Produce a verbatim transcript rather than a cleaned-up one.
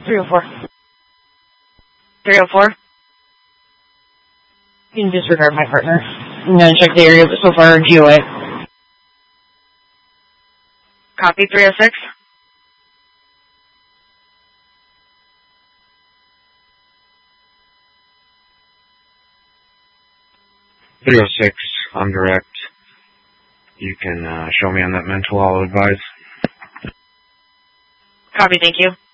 three oh four. three oh four? You can disregard my partner. I'm going to check the area, but so far, G O A. Copy, three oh six. three oh six, I'm direct. You can uh, show me on that mental, I'll advise. Copy, thank you.